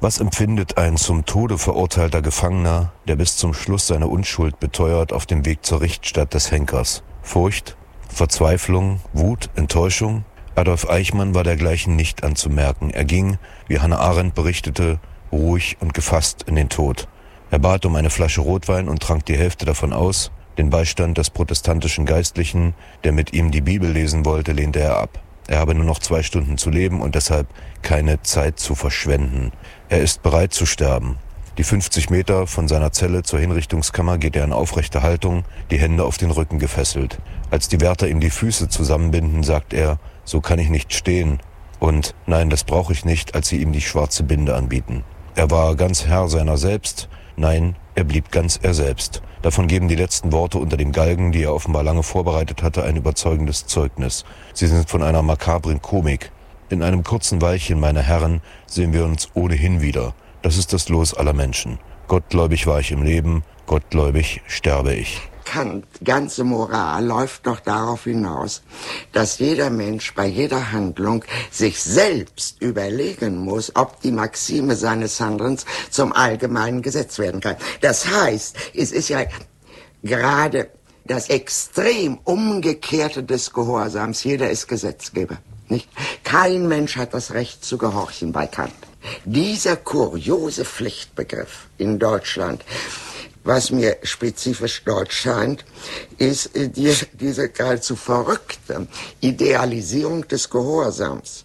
Was empfindet ein zum Tode verurteilter Gefangener, der bis zum Schluss seine Unschuld beteuert, auf dem Weg zur Richtstatt des Henkers? Furcht, Verzweiflung, Wut, Enttäuschung? Adolf Eichmann war dergleichen nicht anzumerken. Er ging, wie Hannah Arendt berichtete, ruhig und gefasst in den Tod. Er bat um eine Flasche Rotwein und trank die Hälfte davon aus. Den Beistand des protestantischen Geistlichen, der mit ihm die Bibel lesen wollte, lehnte er ab. Er habe nur noch 2 Stunden zu leben und deshalb keine Zeit zu verschwenden. Er ist bereit zu sterben. Die 50 Meter von seiner Zelle zur Hinrichtungskammer geht er in aufrechter Haltung, die Hände auf den Rücken gefesselt. Als die Wärter ihm die Füße zusammenbinden, sagt er, so kann ich nicht stehen. Und nein, das brauche ich nicht, als sie ihm die schwarze Binde anbieten. Er war ganz Herr seiner selbst. Nein, er blieb ganz er selbst. Davon geben die letzten Worte unter dem Galgen, die er offenbar lange vorbereitet hatte, ein überzeugendes Zeugnis. Sie sind von einer makabren Komik. In einem kurzen Weilchen, meine Herren, sehen wir uns ohnehin wieder. Das ist das Los aller Menschen. Gottgläubig war ich im Leben, gottgläubig sterbe ich. Kant, ganze Moral läuft doch darauf hinaus, dass jeder Mensch bei jeder Handlung sich selbst überlegen muss, ob die Maxime seines Handelns zum allgemeinen Gesetz werden kann. Das heißt, es ist ja gerade das extrem Umgekehrte des Gehorsams. Jeder ist Gesetzgeber, nicht? Kein Mensch hat das Recht zu gehorchen bei Kant. Dieser kuriose Pflichtbegriff in Deutschland, was mir spezifisch deutsch scheint, ist diese geradezu verrückte Idealisierung des Gehorsams.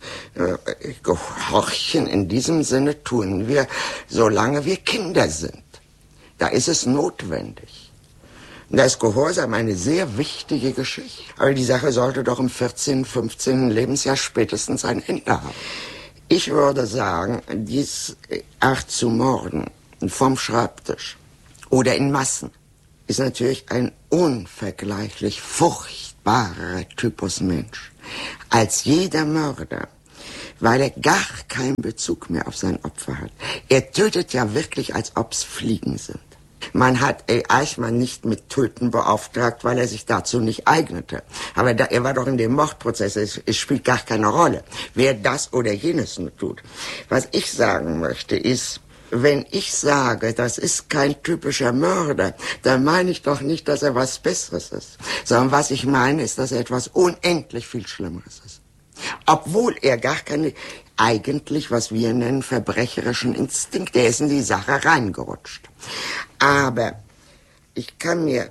Gehorchen in diesem Sinne tun wir, solange wir Kinder sind. Da ist es notwendig. Da ist Gehorsam eine sehr wichtige Geschichte. Aber die Sache sollte doch im 14., 15. Lebensjahr spätestens ein Ende haben. Ich würde sagen, dies Art zu morden vom Schreibtisch oder in Massen ist natürlich ein unvergleichlich furchtbarer Typus Mensch als jeder Mörder, weil er gar keinen Bezug mehr auf sein Opfer hat. Er tötet ja wirklich, als ob's Fliegen sind. Man hat Eichmann nicht mit Töten beauftragt, weil er sich dazu nicht eignete. Aber er war doch in dem Mordprozess, es spielt gar keine Rolle, wer das oder jenes nur tut. Was ich sagen möchte ist, wenn ich sage, das ist kein typischer Mörder, dann meine ich doch nicht, dass er was Besseres ist, sondern was ich meine, ist, dass er etwas unendlich viel Schlimmeres ist. Obwohl er gar keine, eigentlich, was wir nennen, verbrecherischen Instinkt, der ist in die Sache reingerutscht. Aber ich kann mir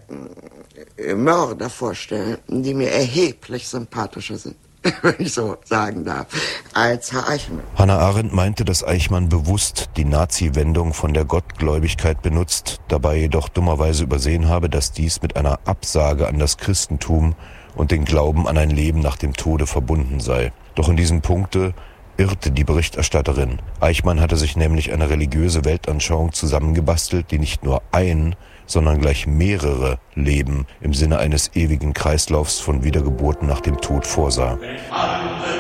Mörder vorstellen, die mir erheblich sympathischer sind, wenn ich so sagen darf, als Herr Eichmann. Hannah Arendt meinte, dass Eichmann bewusst die Nazi-Wendung von der Gottgläubigkeit benutzt, dabei jedoch dummerweise übersehen habe, dass dies mit einer Absage an das Christentum und den Glauben an ein Leben nach dem Tode verbunden sei. Doch in diesem Punkte irrte die Berichterstatterin. Eichmann hatte sich nämlich eine religiöse Weltanschauung zusammengebastelt, die nicht nur ein, sondern gleich mehrere Leben im Sinne eines ewigen Kreislaufs von Wiedergeburten nach dem Tod vorsah. Wenn andere